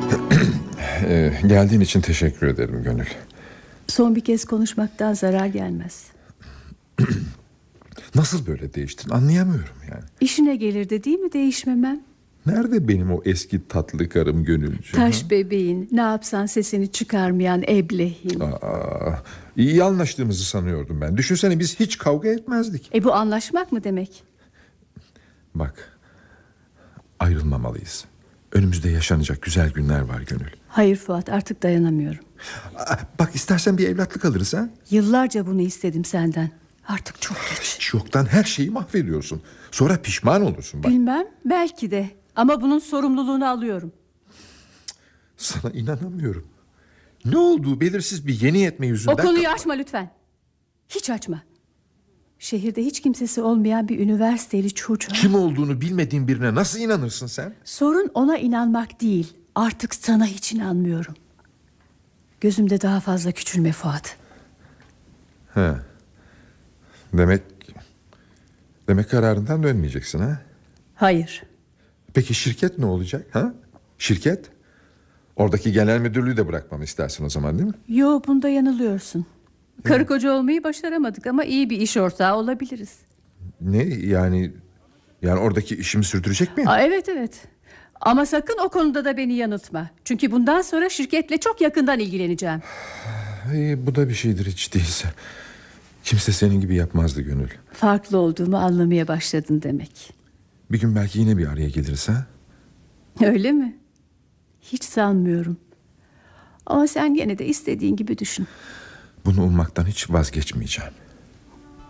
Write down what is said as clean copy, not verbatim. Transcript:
Geldiğin için teşekkür ederim Gönül. Son bir kez konuşmaktan zarar gelmez. Nasıl böyle değiştin anlayamıyorum yani. İşine gelirdi değil mi değişmemem? Nerede benim o eski tatlı karım Gönülcüğüm? Taş bebeğin, ne yapsan sesini çıkarmayan eblehin. İyi anlaştığımızı sanıyordum ben. Düşünsene biz hiç kavga etmezdik. Bu anlaşmak mı demek? Bak, ayrılmamalıyız. Önümüzde yaşanacak güzel günler var Gönül. Hayır Fuat, artık dayanamıyorum. Bak, istersen bir evlatlık alırız ha. Yıllarca bunu istedim senden. Artık çok geç. Hiç yoktan her şeyi mahvediyorsun. Sonra pişman olursun bak. Bilmem, belki de. Ama bunun sorumluluğunu alıyorum. Sana inanamıyorum. Ne olduğu belirsiz bir yeni yetme yüzünden... O konuyu açma lütfen. Hiç açma. Şehirde hiç kimsesi olmayan bir üniversiteli çocuğa... Kim olduğunu bilmediğin birine nasıl inanırsın sen? Sorun ona inanmak değil. Artık sana hiç inanmıyorum. Gözümde daha fazla küçülme Fuat. He. Demek kararından dönmeyeceksin ha? Hayır. Peki şirket ne olacak ha? Şirket? Oradaki genel müdürlüğü de bırakmamı istersin o zaman değil mi? Yo, bunda yanılıyorsun. Karı koca olmayı başaramadık ama iyi bir iş ortağı olabiliriz. Ne yani oradaki işimi sürdürecek miyim? Evet. Ama sakın o konuda da beni yanıltma. Çünkü bundan sonra şirketle çok yakından ilgileneceğim. Bu da bir şeydir hiç değilse. Kimse senin gibi yapmazdı Gönül. Farklı olduğumu anlamaya başladın demek. Bir gün belki yine bir araya geliriz ha? Öyle mi? Hiç sanmıyorum. Ama sen gene de istediğin gibi düşün. Bunu ummaktan hiç vazgeçmeyeceğim.